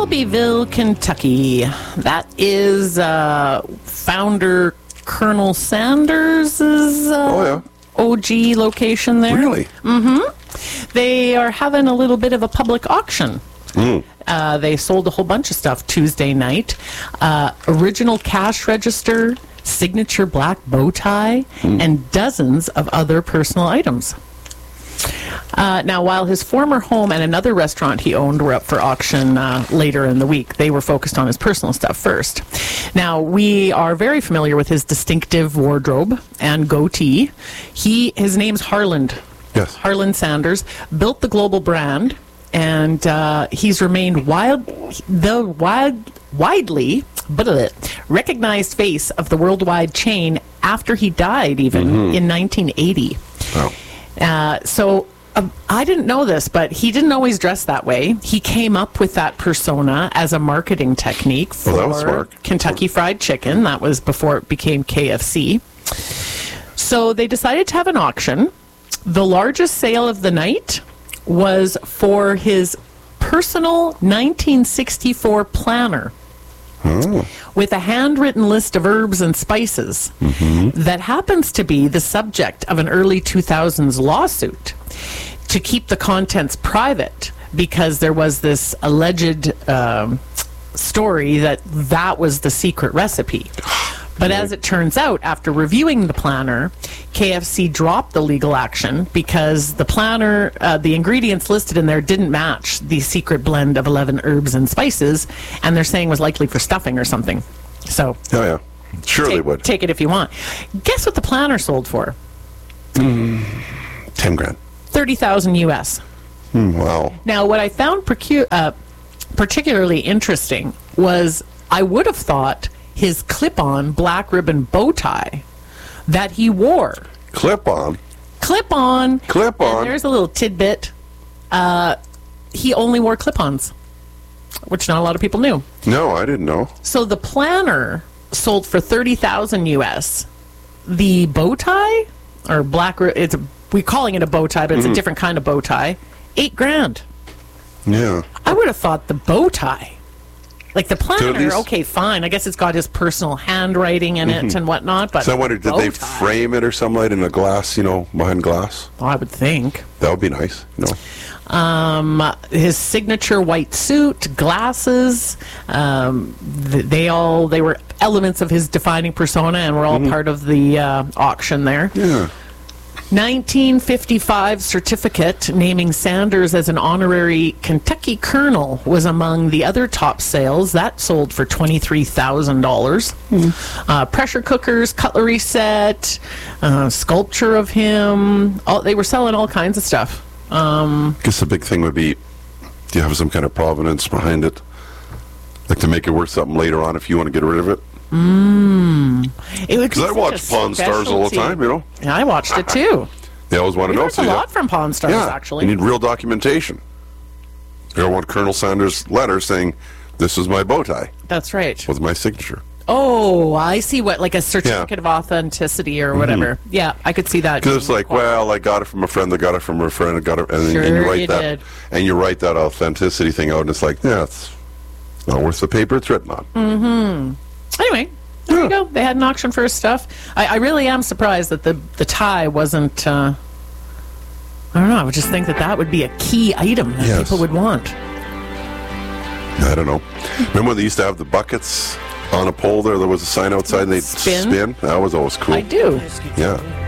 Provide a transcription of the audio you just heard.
Shelbyville, Kentucky. That is founder Colonel Sanders' OG location there. Really? Mm-hmm. They are having a little bit of a public auction. They sold a whole bunch of stuff Tuesday night. Original cash register, signature black bow tie, and dozens of other personal items. Now, while his former home and another restaurant he owned were up for auction later in the week, they were focused on his personal stuff first. Now, we are very familiar with his distinctive wardrobe and goatee. His name's Harland. Yes. Harland Sanders built the global brand, and he's remained widely recognized face of the worldwide chain after he died, even in 1980. Wow. So I didn't know this, but he didn't always dress that way. He came up with that persona as a marketing technique for Kentucky Fried Chicken. That was before it became KFC. So they decided to have an auction. The largest sale of the night was for his personal 1964 planner. With a handwritten list of herbs and spices that happens to be the subject of an early 2000s lawsuit to keep the contents private, because there was this alleged story that was the secret recipe. But as it turns out, after reviewing the planner, KFC dropped the legal action because the planner, the ingredients listed in there didn't match the secret blend of 11 herbs and spices, and they're saying was likely for stuffing or something. So, Sure they would. Take it if you want. Guess what the planner sold for? 10 grand. 30,000 US. Wow. Now, what I found particularly interesting was I would have thought his clip-on black ribbon bow tie that he wore. Clip-on? Clip-on. Clip-on. And there's a little tidbit. He only wore clip-ons, which not a lot of people knew. No, I didn't know. So the planner sold for 30,000 US. The bow tie, or black, we're calling it a bow tie, but it's a different kind of bow tie, 8 grand. Yeah. I would have thought the bow tie. Like the planner, least, okay, fine. I guess it's got his personal handwriting in it and whatnot. But so I wondered, did they frame it or something like in a glass, behind glass? Well, I would think. That would be nice, His signature white suit, glasses, they were elements of his defining persona and were all part of the auction there. Yeah. 1955 certificate naming Sanders as an honorary Kentucky colonel was among the other top sales. That sold for $23,000. Pressure cookers, cutlery set, sculpture of him. They were selling all kinds of stuff. I guess the big thing would be, do you have some kind of provenance behind it? Like to make it worth something later on if you want to get rid of it? Because I watch Pawn Stars all the time, Yeah, I watched it too. They always want to know. There's a lot from Pawn Stars, actually. You need real documentation. You want Colonel Sanders' letter saying, "This is my bow tie." That's right. With my signature. Oh, I see. Like a certificate of authenticity or whatever. Yeah, I could see that. Because it's like, well, I got it from a friend that got it from a friend that got it, and you write that, and you write that authenticity thing out, and it's like, it's not worth the paper it's written on. Anyway, there you go. They had an auction for his stuff. I really am surprised that the tie wasn't, I don't know, I would just think that would be a key item that people would want. I don't know. Remember when they used to have the buckets on a pole there? There was a sign outside and they'd spin? That was always cool. I do. Yeah.